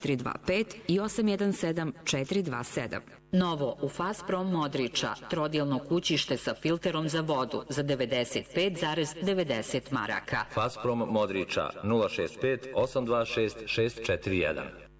425 i 817-427. Novo u Fazprom Modrića, trodjelno kućište sa filterom za vodu za 95,90 maraka. Fazprom Modrića 065 826 641.